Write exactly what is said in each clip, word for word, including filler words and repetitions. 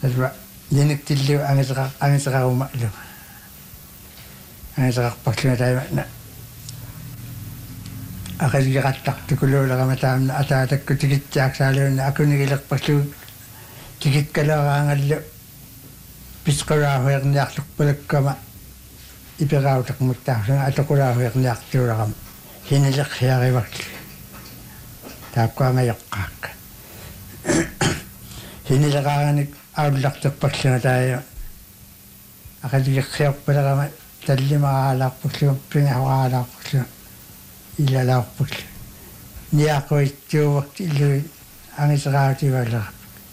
Taswa liniktillu angisaq angisaqaruma'lu. Angisaqarparluna taima na aqaliqattaqtukuluulaqama taamna ataatakku tikitsaaqsaaluunna akunigilerparlu tikikkalaaraangallu pisqaraahuerniarlukpalakkama iperautaqmuttaarsunga atoqulaahuerniartuulaqama hinileqhiarivarlu taakkuangajoqqaakka hinileqaaганик ауллартеппарлуга таая акалигерриорпалерама таллимараалаарпурлуга пингахораалаарпурлуга илалаарпуллу ниақуитсууварт иллуи ангисераативалера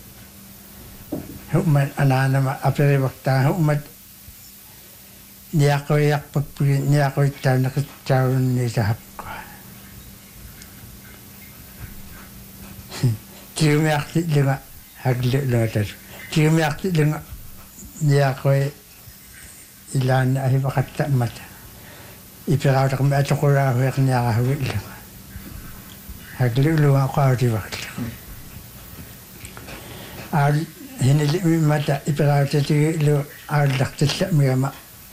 хумма анаанама аперивартаа хуммат ниақуиарпакпуги ниақуиттаанеқитсаагунни сахапка тиумиарти лига хаглулуатас тиумиарти лига ниақуи илаан ахивақаттаммата ипераутақми атоқулааруерниарахуилла хаглулуа qautivarlu аал хинилиммата ипераутатиги лу аалларталламигама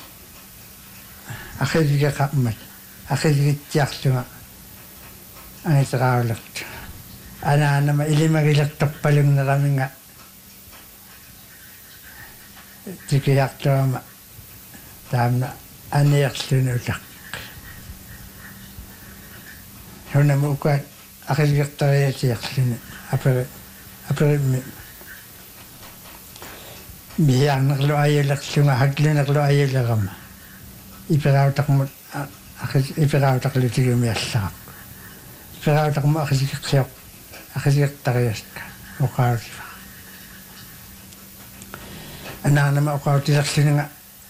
ахилигеқаммат ахилигитсиарлуга анисераулерт анаанама илимагилертарпалунгераминга тикиартуама таамна аниерлунулақ хунама укаат ахилигертариатиарлуни апери аперимми миарнерлу аюлерлунга хаклунерлу аюлерама ипераутақмут ахис ипераутақлутигумиалларап ипераутақма ахисикеқсиоқ ахисиертариаска оқаатива анаанама оқаатилерлунга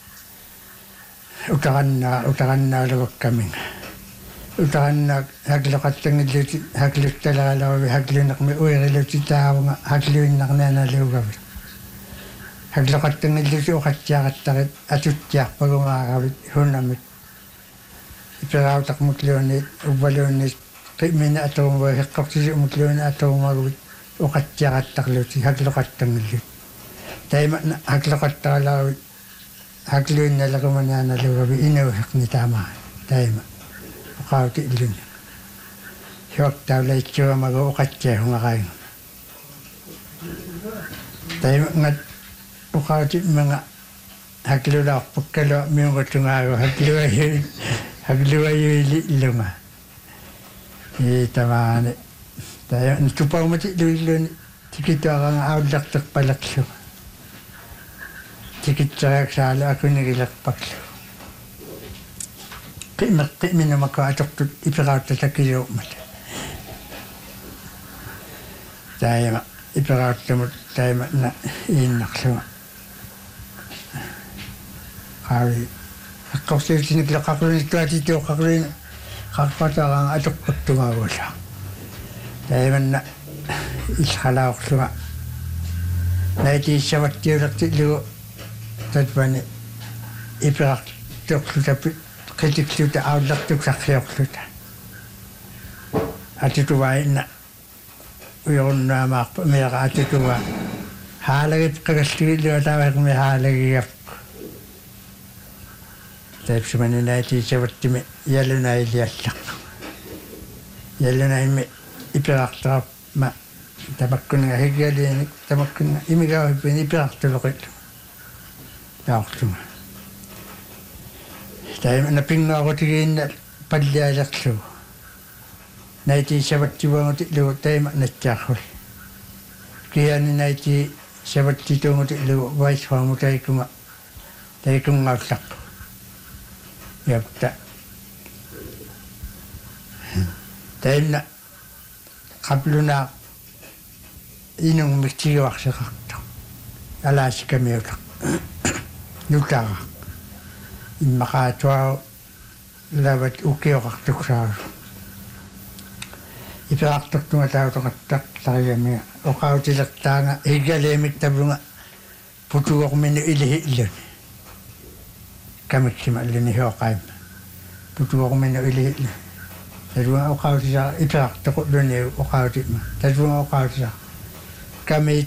утараннаа утараннаалугаккаминга утараннаа хаклоқаттангиллути хаклутталааларуви хаклунерми уирилути таавунга хаклуиннарнааналуугавит хаклоқаттангиллути оқатсиақаттарит атутсиарпагумааравит хуннамит ипераутақмутлуунит уввалуунит qimina atuumua heqqortisi umutluuna atuumaguvit uqatsiaqattaqluti haklоqattangillut taima haklоqattaqalaavit hakluinnalaqumaanaanalugavi inuuheqni taamaa taima uqaauti illuni hiortaulaitsuamagu uqatsiahungaqainga taima ngat uqaauti manga haklulaarpukkalua miunguttungaagu hakluayui hakluayuili illunga Itamaani tayo tupaumati luilun tikituaranga aullarterpalaklu tikitsariaksaalu akunigilerpaklu qimerti minumaka atortut iperautatakiluumat taima iperauttamut taima na iinnarluga qaavi aqqorsiutinikleqaqlunittuatituoqqaqluina qarpataaranga atoqqattungaagulla taimanna ilhalaorluga naitiissavaktiulerti lugu tatpani iperartorlutapi qitikluta aullartuksarriorluta atituvainna uyorunnaamaarpa meera atituva haalagip qagalluilluga taavaaqmi haalagigapp taipsumani naitiissavattimi yalunailiallaq yalunaimi iperartarapma tamakkunga higialiini tamakkunga imigauhippini iperartuloqillu taorlunga taimana pinngaarotigiinna pallialerlugu naitiissavattiguanguti lugu taima natsaarrul kiani naitiissavattituunguti lugu vaisfaamutaikunga taikungaallaq yapta taimna qabluna inung miktigivarseqarta alaasikamiulaq nutara immaqaatuau lavat ukioqartuksaaru iperartortunga tautoqattaq tarigamia oqautilertaanga higaleemittavunga putuorminu ilihi illuni kamiksima illuni hioqaimma putuorminu ilihi illuni taruanga oqautisa iperartoquluni oqautima taruanga oqautisa kami